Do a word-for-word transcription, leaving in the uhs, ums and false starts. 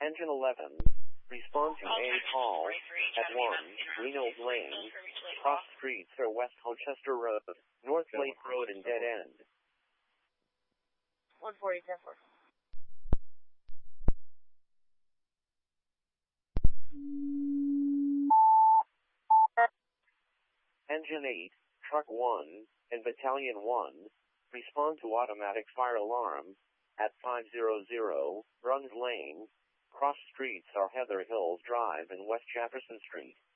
Engine eleven. Respond to a call at one, Reynolds Lane, cross streets or West Colchester Road, North Lake Road and dead end. one forty, ten four. Engine eight, Truck one, and Battalion one, respond to automatic fire alarm at five hundred, Runs Lane, cross streets are Heather Hills Drive and West Jefferson Street.